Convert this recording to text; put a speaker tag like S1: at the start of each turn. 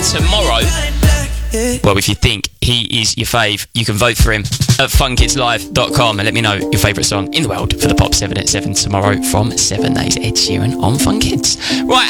S1: tomorrow. Well, if you think he is your fave, you can vote for him at funkidslive.com and let me know your favourite song in the world for the Pop 7 at 7 tomorrow from 7. That is Ed Sheeran on Fun Kids. Right.